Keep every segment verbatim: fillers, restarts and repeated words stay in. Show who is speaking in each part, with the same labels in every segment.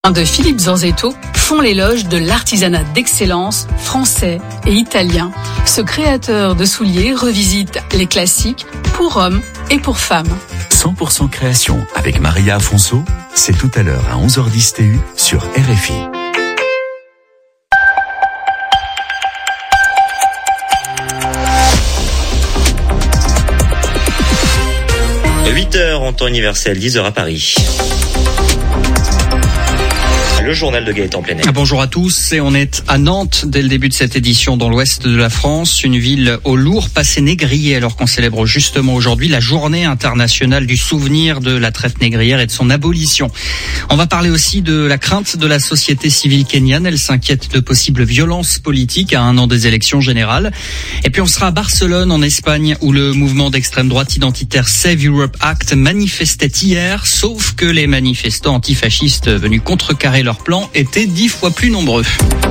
Speaker 1: de Philippe Zorzetto font l'éloge de l'artisanat d'excellence français et italien. Ce créateur de souliers revisite les classiques pour hommes et pour femmes.
Speaker 2: cent pour cent création avec Maria Afonso, c'est tout à l'heure à onze heures dix T U sur R F I.
Speaker 3: huit heures en temps universel, dix heures à Paris. Le journal de Gaëtan Plenet.
Speaker 4: Bonjour à tous, et on est à Nantes dès le début de cette édition dans l'ouest de la France, une ville au lourd passé négrier alors qu'on célèbre justement aujourd'hui la journée internationale du souvenir de la traite négrière et de son abolition. On va parler aussi de la crainte de la société civile kenyane, elle s'inquiète de possibles violences politiques à un an des élections générales. Et puis on sera à Barcelone en Espagne où le mouvement d'extrême droite identitaire Save Europe Act manifestait hier, sauf que les manifestants antifascistes venus contrecarrer leur plan étaient dix fois plus nombreux.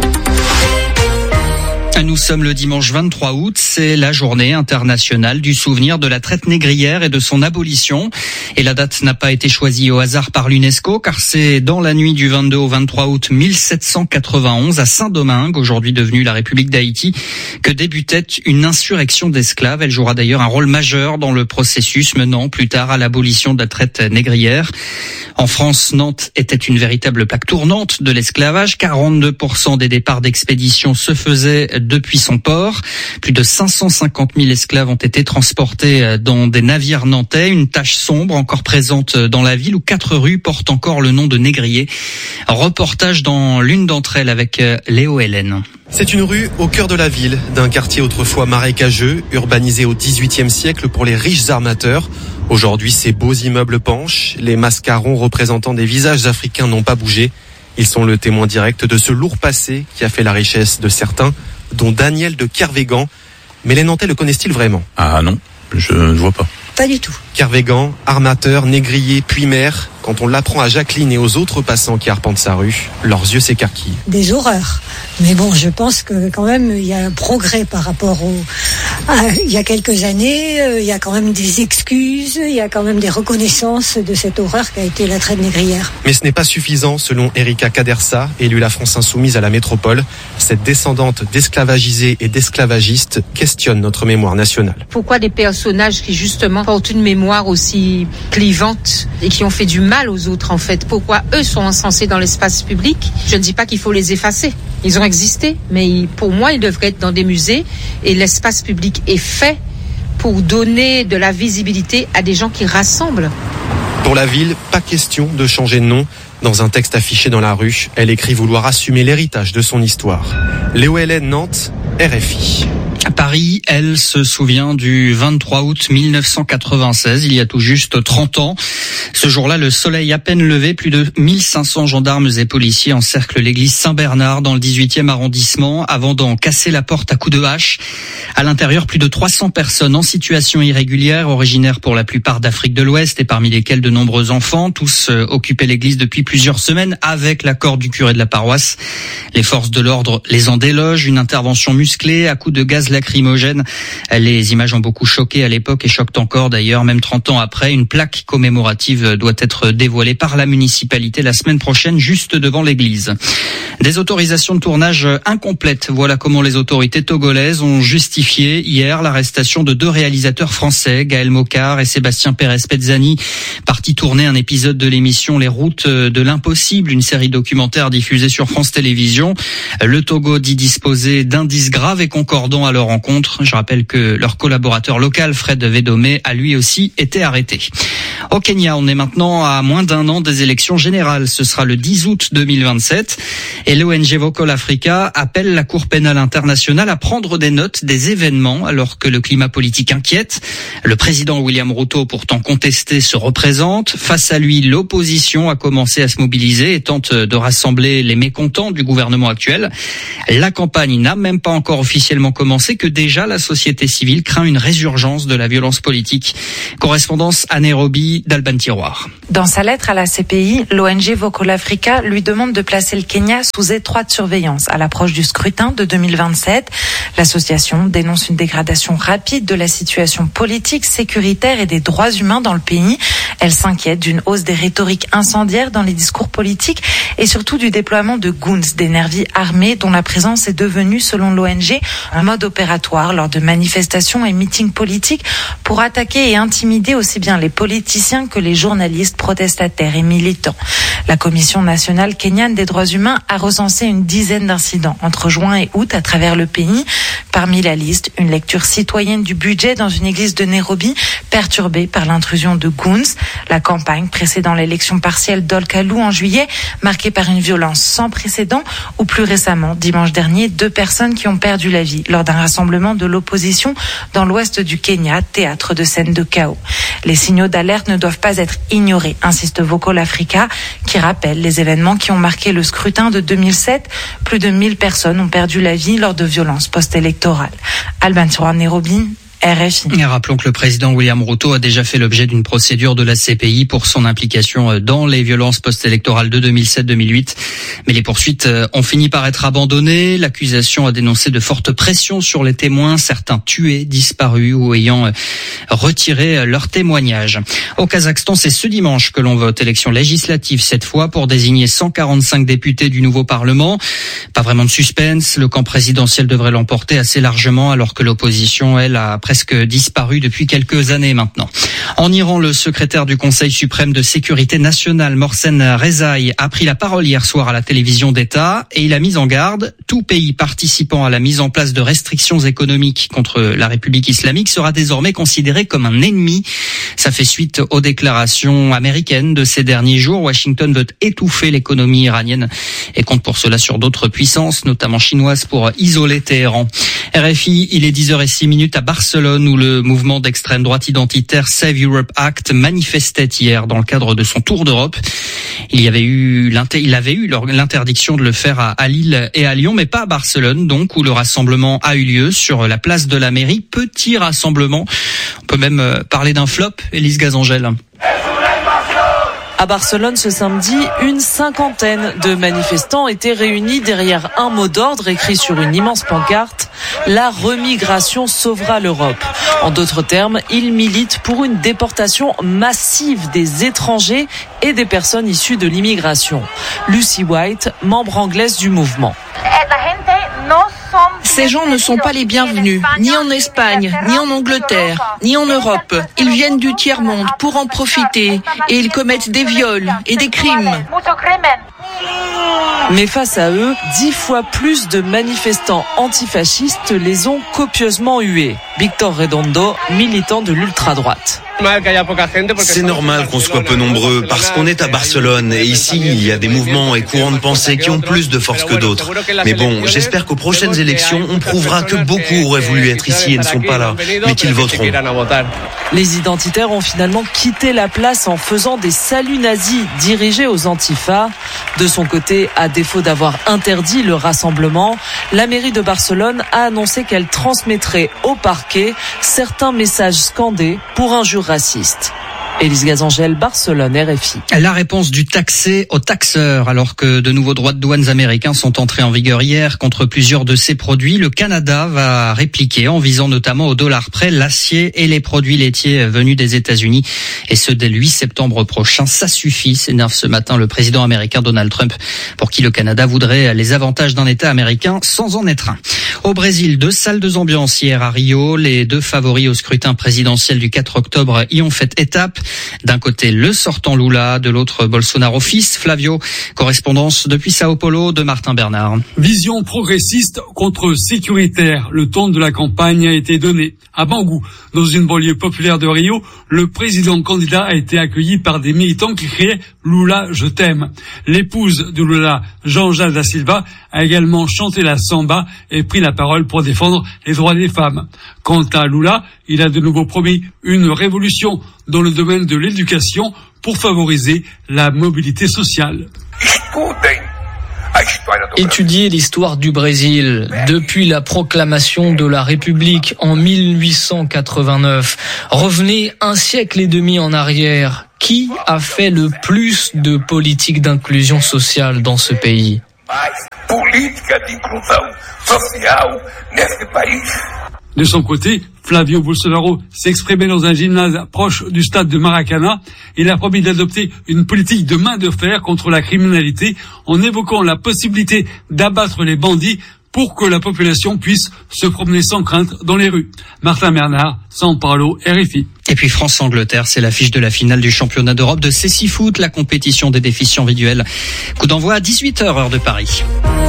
Speaker 4: Nous sommes le dimanche vingt-trois août, c'est la journée internationale du souvenir de la traite négrière et de son abolition. Et la date n'a pas été choisie au hasard par l'UNESCO, car c'est dans la nuit du vingt-deux au vingt-trois août mille sept cent quatre-vingt-onze, à Saint-Domingue, aujourd'hui devenue la République d'Haïti, que débutait une insurrection d'esclaves. Elle jouera d'ailleurs un rôle majeur dans le processus menant plus tard à l'abolition de la traite négrière. En France, Nantes était une véritable plaque tournante de l'esclavage. quarante-deux pour cent des départs d'expédition se faisaient depuis son port. Plus de cinq cent cinquante mille esclaves ont été transportés dans des navires nantais. Une tache sombre encore présente dans la ville où quatre rues portent encore le nom de Négrier. Reportage dans l'une d'entre elles avec Léo Hélène.
Speaker 5: C'est une rue au cœur de la ville, d'un quartier autrefois marécageux, urbanisé au dix-huitième siècle pour les riches armateurs. Aujourd'hui, ces beaux immeubles penchent, les mascarons représentant des visages africains n'ont pas bougé. Ils sont le témoin direct de ce lourd passé qui a fait la richesse de certains, dont Daniel de Kervégan. Mais les Nantais le connaissent-ils vraiment ?
Speaker 6: Ah non, je ne vois pas.
Speaker 7: Pas du tout.
Speaker 5: Kervégan, armateur, négrier, puis maire. Quand on l'apprend à Jacqueline et aux autres passants qui arpentent sa rue, leurs yeux s'écarquillent.
Speaker 7: Des horreurs. Mais bon, je pense que quand même, il y a un progrès par rapport au... à, il y a quelques années, il y a quand même des excuses, il y a quand même des reconnaissances de cette horreur qu'a été la traite négrière.
Speaker 5: Mais ce n'est pas suffisant, selon Erika Cadersa, élue La France Insoumise à la métropole. Cette descendante d'esclavagisés et d'esclavagistes questionne notre mémoire nationale.
Speaker 8: Pourquoi des personnages qui justement portent une mémoire aussi clivante et qui ont fait du mal aux autres en fait, pourquoi eux sont encensés dans l'espace public ? Je ne dis pas qu'il faut les effacer. Ils ont existé, mais pour moi, ils devraient être dans des musées et l'espace public est fait pour donner de la visibilité à des gens qui rassemblent.
Speaker 5: Pour la ville, pas question de changer de nom. Dans un texte affiché dans la rue, elle écrit vouloir assumer l'héritage de son histoire. Léo Hélène, Nantes, R F I.
Speaker 4: À Paris, elle se souvient du vingt-trois août mille neuf cent quatre-vingt-seize, il y a tout juste trente ans. Ce jour-là, le soleil à peine levé, plus de mille cinq cents gendarmes et policiers encerclent l'église Saint-Bernard dans le dix-huitième arrondissement avant d'en casser la porte à coups de hache. À l'intérieur, plus de trois cents personnes en situation irrégulière, originaires pour la plupart d'Afrique de l'Ouest et parmi lesquels de nombreux enfants. Tous euh, occupaient l'église depuis plusieurs semaines avec l'accord du curé de la paroisse. Les forces de l'ordre les en délogent, une intervention musclée à coups de gaz lacrymogène. Les images ont beaucoup choqué à l'époque et choquent encore d'ailleurs, même trente ans après. Une plaque commémorative doit être dévoilée par la municipalité la semaine prochaine, juste devant l'église. Des autorisations de tournage incomplètes. Voilà comment les autorités togolaises ont justifié hier l'arrestation de deux réalisateurs français, Gaël Mocard et Sébastien Pérez-Pezzani, partis tourner un épisode de l'émission Les Routes de l'Impossible, une série documentaire diffusée sur France Télévisions. Le Togo dit disposer d'indices graves et concordants à leur rencontre. Je rappelle que leur collaborateur local, Fred Védomé, a lui aussi été arrêté. Au Kenya, on est maintenant à moins d'un an des élections générales. Ce sera le dix août deux mille vingt-sept. Et l'O N G Vocal Africa appelle la Cour pénale internationale à prendre des notes des événements alors que le climat politique inquiète. Le président William Ruto, pourtant contesté, se représente. Face à lui, l'opposition a commencé à se mobiliser et tente de rassembler les mécontents du gouvernement actuel. La campagne n'a même pas encore officiellement commencé annoncé que déjà la société civile craint une résurgence de la violence politique. Correspondance à Nairobi d'Alban Tiroir.
Speaker 9: Dans sa lettre à la C P I, l'O N G Vocal Africa lui demande de placer le Kenya sous étroite surveillance à l'approche du scrutin de deux mille vingt-sept. L'association dénonce une dégradation rapide de la situation politique, sécuritaire et des droits humains dans le pays. Elle s'inquiète d'une hausse des rhétoriques incendiaires dans les discours politiques et surtout du déploiement de goons, des nervis armés dont la présence est devenue, selon l'O N G, un mode opératoire lors de manifestations et meetings politiques pour attaquer et intimider aussi bien les politiciens que les journalistes, protestataires et militants. La Commission nationale kenyane des droits humains a recensé une dizaine d'incidents entre juin et août à travers le pays. Parmi la liste, une lecture citoyenne du budget dans une église de Nairobi perturbée par l'intrusion de goons. La campagne précédant l'élection partielle d'Ol-Kalou en juillet, marquée par une violence sans précédent, ou plus récemment, dimanche dernier, deux personnes qui ont perdu la vie lors d'un rassemblement de l'opposition dans l'ouest du Kenya, théâtre de scènes de chaos. Les signaux d'alerte ne doivent pas être ignorés, insiste Vocal Africa, qui rappelle les événements qui ont marqué le scrutin de deux mille sept. Plus de mille personnes ont perdu la vie lors de violences post-électorales. Alban Tiroir, Nairobi, R F I.
Speaker 4: Et rappelons que le président William Ruto a déjà fait l'objet d'une procédure de la C P I pour son implication dans les violences post-électorales de deux mille sept deux mille huit. Mais les poursuites ont fini par être abandonnées. L'accusation a dénoncé de fortes pressions sur les témoins, certains tués, disparus ou ayant retiré leur témoignage. Au Kazakhstan, c'est ce dimanche que l'on vote. Élection législative cette fois pour désigner cent quarante-cinq députés du nouveau Parlement. Pas vraiment de suspense. Le camp présidentiel devrait l'emporter assez largement alors que l'opposition, elle, a presque disparu depuis quelques années maintenant. En Iran, le secrétaire du Conseil suprême de sécurité nationale, Mohsen Rezaï, a pris la parole hier soir à la télévision d'État et il a mis en garde: tout pays participant à la mise en place de restrictions économiques contre la République islamique sera désormais considéré comme un ennemi. Ça fait suite aux déclarations américaines de ces derniers jours. Washington veut étouffer l'économie iranienne et compte pour cela sur d'autres puissances, notamment chinoises, pour isoler Téhéran. R F I, il est dix heures zéro six minutes à Barcelone, où le mouvement d'extrême droite identitaire Save Europe Act manifestait hier dans le cadre de son tour d'Europe. Il y avait eu, il avait eu l'interdiction de le faire à Lille et à Lyon, mais pas à Barcelone, donc, où le rassemblement a eu lieu sur la place de la mairie. Petit rassemblement. On peut même parler d'un flop, Élise Gazangel.
Speaker 10: À Barcelone, ce samedi, une cinquantaine de manifestants étaient réunis derrière un mot d'ordre écrit sur une immense pancarte: la remigration sauvera l'Europe. En d'autres termes, ils militent pour une déportation massive des étrangers et des personnes issues de l'immigration. Lucy White, membre anglaise du mouvement.
Speaker 11: Ces gens ne sont pas les bienvenus, ni en Espagne, ni en Angleterre, ni en Europe. Ils viennent du tiers-monde pour en profiter et ils commettent des viols et des crimes.
Speaker 10: Mais face à eux, dix fois plus de manifestants antifascistes les ont copieusement hués. Victor Redondo, militant de l'ultra-droite.
Speaker 12: C'est normal qu'on soit peu nombreux parce qu'on est à Barcelone et ici il y a des mouvements et courants de pensée qui ont plus de force que d'autres. Mais bon, j'espère qu'aux prochaines élections on prouvera que beaucoup auraient voulu être ici et ne sont pas là, mais qu'ils voteront.
Speaker 10: Les identitaires ont finalement quitté la place en faisant des saluts nazis dirigés aux antifas. De son côté, à défaut d'avoir interdit le rassemblement, la mairie de Barcelone a annoncé qu'elle transmettrait au parquet certains messages scandés pour injures racistes. Élise Gazangel, Barcelone, R F I.
Speaker 4: La réponse du taxé aux taxeurs. Alors que de nouveaux droits de douane américains sont entrés en vigueur hier contre plusieurs de ces produits, le Canada va répliquer en visant notamment au dollar près l'acier et les produits laitiers venus des États-Unis. Et ce, dès le huit septembre prochain. Ça suffit, s'énerve ce matin le président américain Donald Trump, pour qui le Canada voudrait les avantages d'un État américain sans en être un. Au Brésil, deux salles de ambiance hier à Rio. Les deux favoris au scrutin présidentiel du quatre octobre y ont fait étape. D'un côté, le sortant Lula, de l'autre, Bolsonaro fils. Flavio, correspondance depuis Sao Paulo de Martin Bernard.
Speaker 13: Vision progressiste contre sécuritaire. Le ton de la campagne a été donné. À Bangu, dans une banlieue populaire de Rio, le président candidat a été accueilli par des militants qui criaient « Lula, je t'aime ». L'épouse de Lula, Janja da Silva, a également chanté la samba et pris la parole pour défendre les droits des femmes. Quant à Lula, il a de nouveau promis une révolution dans le domaine de l'éducation pour favoriser la mobilité sociale.
Speaker 14: Étudiez l'histoire du Brésil depuis la proclamation de la République en mille huit cent quatre-vingt-neuf. Revenez un siècle et demi en arrière. Qui a fait le plus de politique d'inclusion sociale dans ce pays?
Speaker 13: De son côté, Flavio Bolsonaro s'exprimait dans un gymnase proche du stade de Maracanã. Il a promis d'adopter une politique de main de fer contre la criminalité en évoquant la possibilité d'abattre les bandits pour que la population puisse se promener sans crainte dans les rues. Martin Bernard, São Paulo, R F I.
Speaker 4: Et puis France-Angleterre, c'est l'affiche de la finale du championnat d'Europe de cécifoot, la compétition des déficients visuels. Coup d'envoi à dix-huit heures, heure de Paris.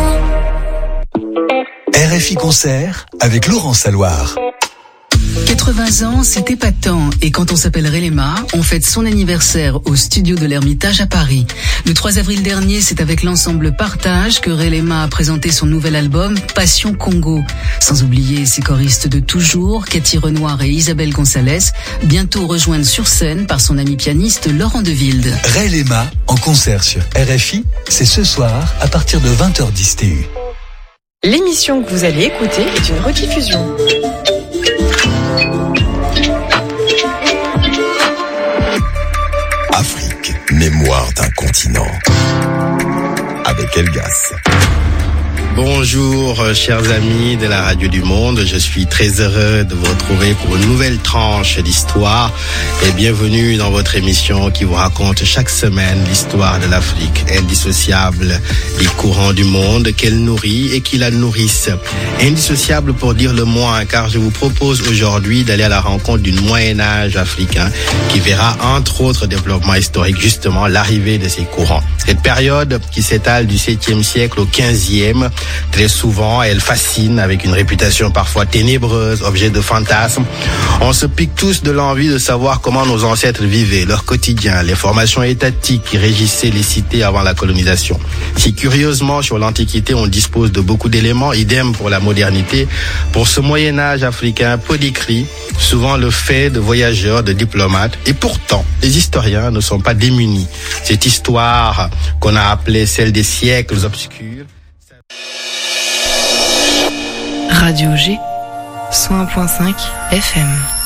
Speaker 2: R F I Concert avec Laurent Saloir.
Speaker 1: quatre-vingts ans, c'est épatant. Et quand on s'appelle Relema, on fête son anniversaire au studio de l'Ermitage à Paris. Le trois avril dernier, c'est avec l'ensemble Partage que Relema a présenté son nouvel album Passion Congo. Sans oublier ses choristes de toujours, Cathy Renoir et Isabelle Gonzalez, bientôt rejointes sur scène par son ami pianiste Laurent Deville.
Speaker 2: Relema en concert sur R F I, c'est ce soir à partir de vingt heures dix T U.
Speaker 15: L'émission que vous allez écouter est une rediffusion.
Speaker 2: Afrique, mémoire d'un continent. Avec Elgas.
Speaker 16: Bonjour chers amis de la Radio du Monde, je suis très heureux de vous retrouver pour une nouvelle tranche d'histoire et bienvenue dans votre émission qui vous raconte chaque semaine l'histoire de l'Afrique, indissociable des courants du monde qu'elle nourrit et qui la nourrissent. Indissociable pour dire le moins, car je vous propose aujourd'hui d'aller à la rencontre du Moyen-Âge africain qui verra entre autres développements historiques justement l'arrivée de ces courants. Cette période qui s'étale du septième siècle au quinzième, très souvent, elle fascine avec une réputation parfois ténébreuse, objet de fantasmes. On se pique tous de l'envie de savoir comment nos ancêtres vivaient, leur quotidien, les formations étatiques qui régissaient les cités avant la colonisation. Si curieusement, sur l'Antiquité, on dispose de beaucoup d'éléments, idem pour la modernité, pour ce Moyen-Âge africain peu décrit, souvent le fait de voyageurs, de diplomates, et pourtant, les historiens ne sont pas démunis. Cette histoire qu'on a appelée celle des siècles obscurs.
Speaker 15: Radio G, cent un virgule cinq F M.